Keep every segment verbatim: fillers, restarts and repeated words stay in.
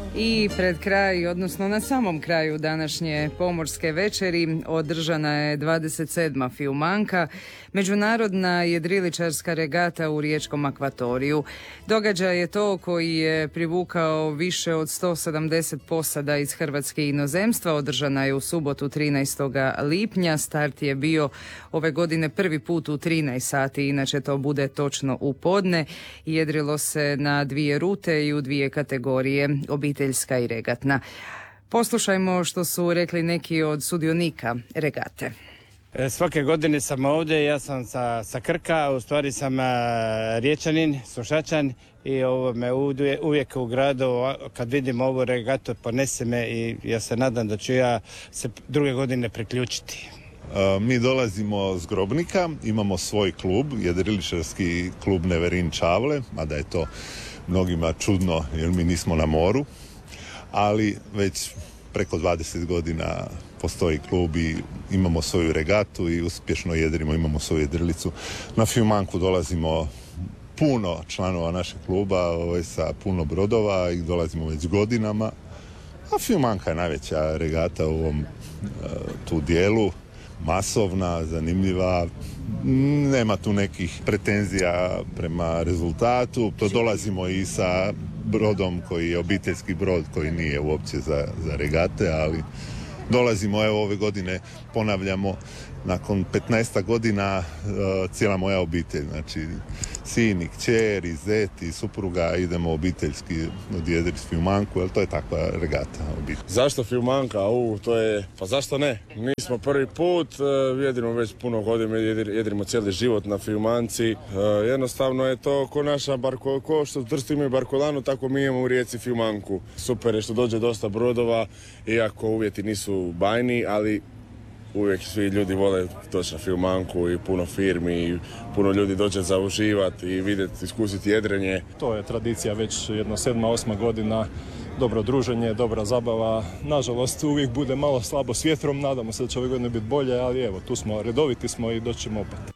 I pred kraj, odnosno na samom kraju današnje pomorske večeri održana je dvadeset sedma Fiumanka, međunarodna jedriličarska regata u riječkom akvatoriju. Događaj je to koji je privukao više od sto sedamdeset posada iz Hrvatske i inozemstva. Održana je u subotu trinaestog lipnja. Start je bio ove godine prvi put u trinaest sati, inače to bude točno u podne. Jedrilo se na dvije rute i u dvije kategorije, obiteljska i regatna. Poslušajmo što su rekli neki od sudionika regate. Svake godine sam ovdje, ja sam sa, sa Krka, u stvari sam a, Riječanin, Sušačan i ovo me uvijek, uvijek u gradu, kad vidim ovu regatu, ponese me i ja se nadam da ću ja se druge godine priključiti. Mi dolazimo s Grobnika, imamo svoj klub, jedriličarski klub Neverin Čavle, mada je to mnogima čudno jer mi nismo na moru, ali već preko dvadeset godina postoji klub i imamo svoju regatu i uspješno jedrimo, imamo svoju jedrilicu. Na Fiumanku dolazimo puno članova našeg kluba, ovaj, sa puno brodova i dolazimo već godinama. A Fiumanka je najveća regata u ovom tu dijelu, masovna, zanimljiva, nema tu nekih pretenzija prema rezultatu. To dolazimo i sa brodom koji je obiteljski brod koji nije uopće za, za regate, ali dolazimo, evo ove godine ponavljamo nakon petnaest godina uh, cijela moja obitelj, znači sin i kćer i zet i supruga, idemo obiteljski odjedriti Fiumanku, jer to je takva regata obitelj. Zašto Fiumanka? U, to je, pa zašto ne? Mi smo prvi put, uh, jedrimo već puno godina, jedrimo cijeli život na Fiumanci. Uh, jednostavno je to ko naša barko, ko što Trstu imaju Barkolanu, tako mi imamo u Rijeci Fiumanku. Super je što dođe dosta brodova, iako uvjeti nisu bajni, ali uvijek svi ljudi vole doći na Fiumanku i puno firmi i puno ljudi dođe za uživati i vidjeti, iskusiti jedrenje. To je tradicija već jedno sedma, osma godina, dobro druženje, dobra zabava. Nažalost uvijek bude malo slabo s vjetrom, nadamo se da će ove godine biti bolje, ali evo tu smo, redoviti smo i doći ćemo opet.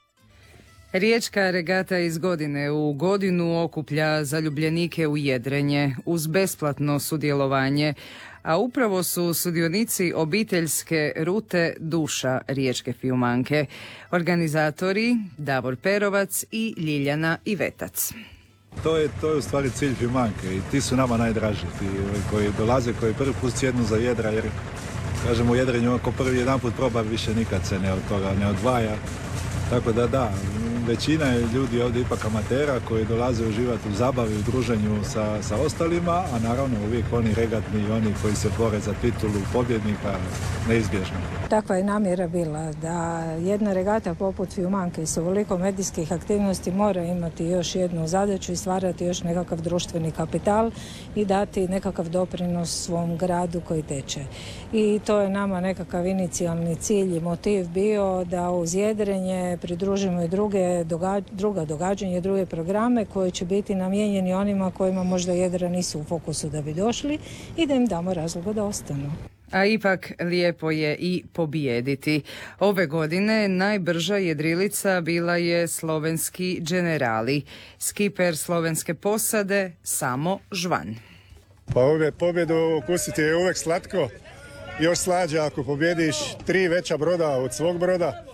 Riječka regata iz godine u godinu okuplja zaljubljenike u jedrenje uz besplatno sudjelovanje, a upravo su sudionici obiteljske rute duša Riječke Fiumanke, organizatori Davor Perovac i Ljiljana Ivetac. To je, to je u stvari cilj Fiumanke i ti su nama najdraži, ti koji dolaze, koji prvi put sjednu za jedra, jer kažemo u jedrenju ako prvi jedan put proba više nikad se ne od toga ne odvaja, tako da da. Većina je ljudi ovdje ipak amatera koji dolaze uživati u zabavi, u druženju sa, sa ostalima, a naravno uvijek oni regatni i oni koji se bore za titulu pobjednika neizbježno. Takva je namjera bila da jedna regata poput Fiumanke s ovoliko medijskih aktivnosti mora imati još jednu zadaću i stvarati još nekakav društveni kapital i dati nekakav doprinos svom gradu koji teče. I to je nama nekakav inicijalni cilj i motiv bio da uz jedrenje pridružimo i druge Događ, druga događanja, druge programe koje će biti namijenjeni onima kojima možda jedra nisu u fokusu da bi došli i da im damo razloga da ostanu. A ipak lijepo je i pobijediti. Ove godine najbrža jedrilica bila je slovenski Generali. Skiper slovenske posade Samo Žvan. Pa ove pobjedu okusiti je uvijek slatko. Još slađe ako pobjediš tri veća broda od svog broda.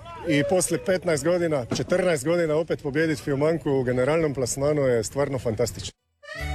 I poslije petnaest godina, četrnaest godina opet pobijediti Fiumanku u generalnom plasmanu je stvarno fantastično.